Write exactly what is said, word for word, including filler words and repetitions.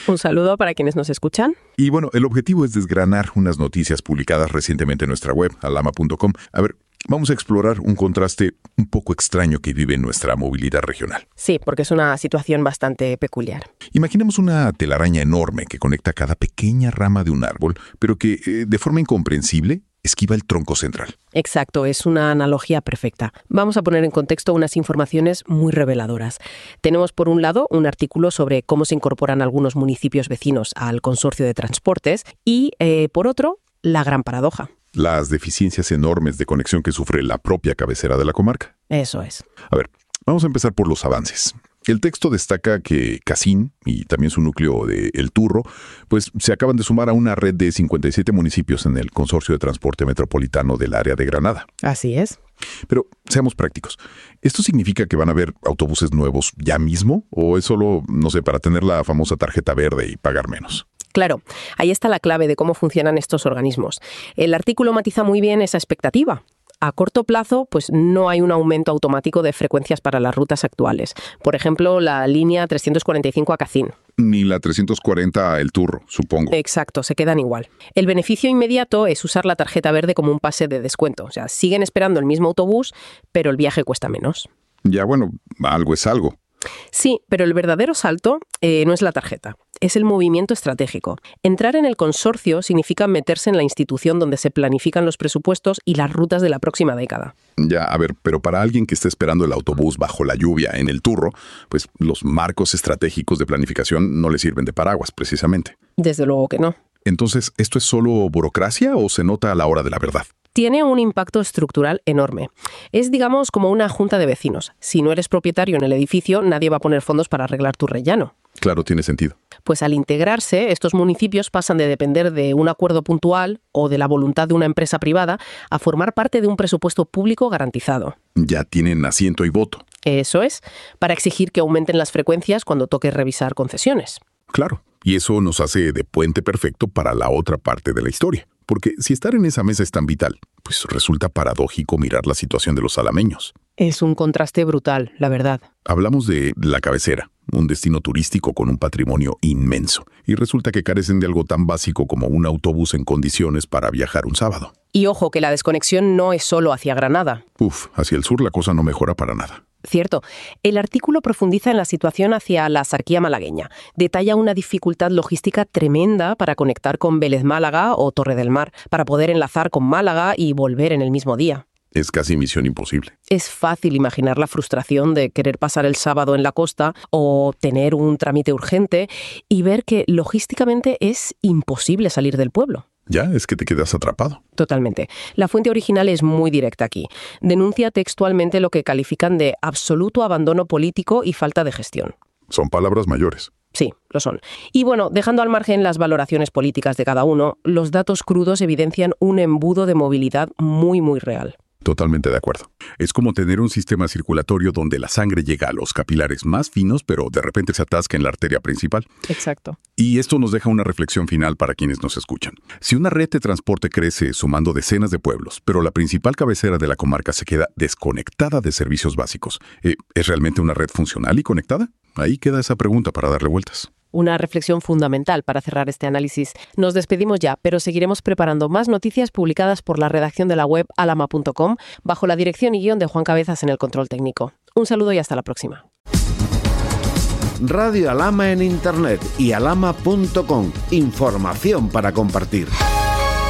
Un saludo para quienes nos escuchan. Y bueno, el objetivo es desgranar unas noticias publicadas recientemente en nuestra web, alama punto com. A ver, vamos a explorar un contraste un poco extraño que vive nuestra movilidad regional. Sí, porque es una situación bastante peculiar. Imaginemos una telaraña enorme que conecta cada pequeña rama de un árbol, pero que, eh, de forma incomprensible, esquiva el tronco central. Exacto, es una analogía perfecta. Vamos a poner en contexto unas informaciones muy reveladoras. Tenemos por un lado un artículo sobre cómo se incorporan algunos municipios vecinos al consorcio de transportes y, eh, por otro, la gran paradoja. Las deficiencias enormes de conexión que sufre la propia cabecera de la comarca. Eso es. A ver, vamos a empezar por los avances. El texto destaca que Cacín y también su núcleo de El Turro, pues se acaban de sumar a una red de cincuenta y siete municipios en el Consorcio de Transporte Metropolitano del área de Granada. Así es. Pero seamos prácticos. ¿Esto significa que van a haber autobuses nuevos ya mismo? ¿O es solo, no sé, para tener la famosa tarjeta verde y pagar menos? Claro, ahí está la clave de cómo funcionan estos organismos. El artículo matiza muy bien esa expectativa. A corto plazo, pues no hay un aumento automático de frecuencias para las rutas actuales. Por ejemplo, la línea trescientos cuarenta y cinco a Cacín. Ni la trescientos cuarenta a El Turro, supongo. Exacto, se quedan igual. El beneficio inmediato es usar la tarjeta verde como un pase de descuento. O sea, siguen esperando el mismo autobús, pero el viaje cuesta menos. Ya, bueno, algo es algo. Sí, pero el verdadero salto eh, no es la tarjeta, es el movimiento estratégico. Entrar en el consorcio significa meterse en la institución donde se planifican los presupuestos y las rutas de la próxima década. Ya, a ver, pero para alguien que esté esperando el autobús bajo la lluvia en El Turro, pues los marcos estratégicos de planificación no le sirven de paraguas, precisamente. Desde luego que no. Entonces, ¿esto es solo burocracia o se nota a la hora de la verdad? Tiene un impacto estructural enorme. Es, digamos, como una junta de vecinos. Si no eres propietario en el edificio, nadie va a poner fondos para arreglar tu rellano. Claro, tiene sentido. Pues al integrarse, estos municipios pasan de depender de un acuerdo puntual o de la voluntad de una empresa privada a formar parte de un presupuesto público garantizado. Ya tienen asiento y voto. Eso es, para exigir que aumenten las frecuencias cuando toque revisar concesiones. Claro, y eso nos hace de puente perfecto para la otra parte de la historia. Porque si estar en esa mesa es tan vital, pues resulta paradójico mirar la situación de los alameños. Es un contraste brutal, la verdad. Hablamos de La Cabecera, un destino turístico con un patrimonio inmenso, y resulta que carecen de algo tan básico como un autobús en condiciones para viajar un sábado. Y ojo, que la desconexión no es solo hacia Granada. Uf, hacia el sur la cosa no mejora para nada. Cierto. El artículo profundiza en la situación hacia la Sarquía malagueña. Detalla una dificultad logística tremenda para conectar con Vélez Málaga o Torre del Mar, para poder enlazar con Málaga y volver en el mismo día. Es casi misión imposible. Es fácil imaginar la frustración de querer pasar el sábado en la costa o tener un trámite urgente y ver que logísticamente es imposible salir del pueblo. Ya, es que te quedas atrapado. Totalmente. La fuente original es muy directa aquí. Denuncia textualmente lo que califican de absoluto abandono político y falta de gestión. Son palabras mayores. Sí, lo son. Y bueno, dejando al margen las valoraciones políticas de cada uno, los datos crudos evidencian un embudo de movilidad muy, muy real. Totalmente de acuerdo. Es como tener un sistema circulatorio donde la sangre llega a los capilares más finos, pero de repente se atasca en la arteria principal. Exacto. Y esto nos deja una reflexión final para quienes nos escuchan. Si una red de transporte crece sumando decenas de pueblos, pero la principal cabecera de la comarca se queda desconectada de servicios básicos, eh, ¿es realmente una red funcional y conectada? Ahí queda esa pregunta para darle vueltas. Una reflexión fundamental para cerrar este análisis. Nos despedimos ya, pero seguiremos preparando más noticias publicadas por la redacción de la web alama punto com bajo la dirección y guión de Juan Cabezas en el control técnico. Un saludo y hasta la próxima. Radio Alama en Internet y alama punto com. Información para compartir.